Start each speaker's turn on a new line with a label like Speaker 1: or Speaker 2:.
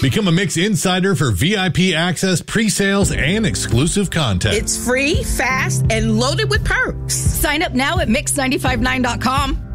Speaker 1: Become a Mix Insider for VIP access, pre-sales, and exclusive content.
Speaker 2: It's free, fast, and loaded with perks.
Speaker 3: Sign up now at Mix959.com.